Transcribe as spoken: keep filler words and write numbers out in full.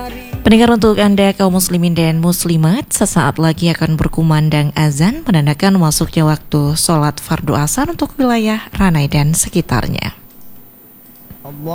Pendengar, untuk Anda kaum muslimin dan muslimat, sesaat lagi akan berkumandang azan menandakan masuknya waktu sholat fardu asar untuk wilayah Ranai dan sekitarnya.